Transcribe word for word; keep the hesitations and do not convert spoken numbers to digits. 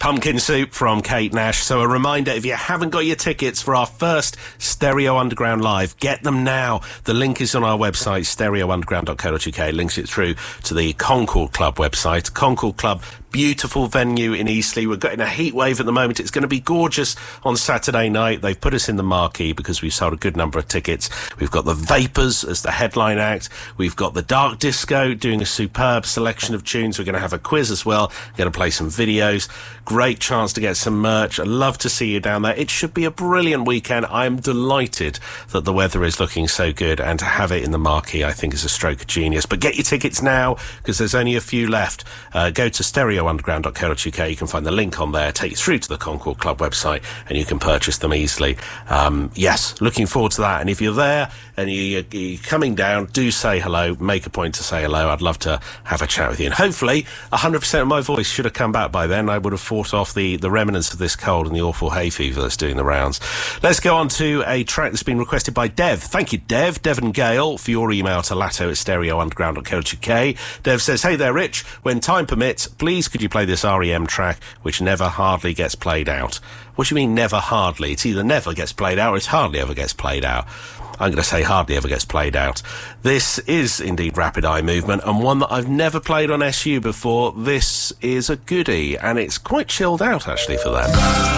Pumpkin Soup from Kate Nash. So a reminder, if you haven't got your tickets for our first Stereo Underground Live, get them now. The link is on our website, stereo underground dot co dot uk. Links it through to the Concord Club website. Concord Club, beautiful venue in Eastleigh. We're getting a heat wave at the moment. It's going to be gorgeous on Saturday night. They've put us in the marquee because we've sold a good number of tickets. We've got the Vapors as the headline act. We've got the Dark Disco doing a superb selection of tunes. We're going to have a quiz as well. We're going to play some videos. Great chance to get some merch. I'd love to see you down there. It should be a brilliant weekend. I'm delighted that the weather is looking so good, and to have it in the marquee I think is a stroke of genius. But get your tickets now because there's only a few left. Uh, go to stereo underground dot co dot uk. You can find the link on there, take you through to the Concord Club website, and you can purchase them easily. Um, yes, looking forward to that. And if you're there and you, you're coming down, do say hello. Make a point to say hello. I'd love to have a chat with you. And hopefully one hundred percent of my voice should have come back by then. I would have fought off the, the remnants of this cold and the awful hay fever that's doing the rounds. Let's go on to a track that's been requested by Dev. Thank you, Dev. Devon Gale, for your email to latto at stereo underground dot co dot uk. Dev says, hey there, Rich. When time permits, please could you play this R E M track which never hardly gets played out? What do you mean never hardly? It's either never gets played out or it hardly ever gets played out. I'm going to say hardly ever gets played out. This is indeed Rapid Eye Movement, and one that I've never played on S U before. This is a goodie, and it's quite chilled out actually for that.